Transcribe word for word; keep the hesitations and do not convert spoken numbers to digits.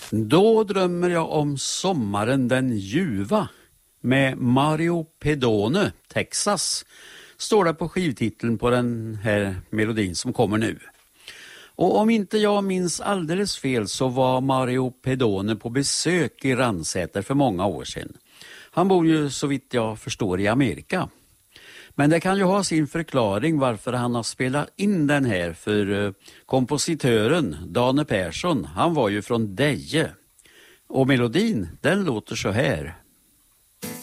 Då drömmer jag om sommaren den ljuva med Mario Pedone, Texas, står det på skivtiteln på den här melodin som kommer nu. Och om inte jag minns alldeles fel så var Mario Pedone på besök i Ransäter för många år sedan. Han bor ju så vitt jag förstår i Amerika. Men det kan ju ha sin förklaring varför han har spelat in den här, för kompositören Dane Persson, han var ju från Deje. Och melodin, den låter så här.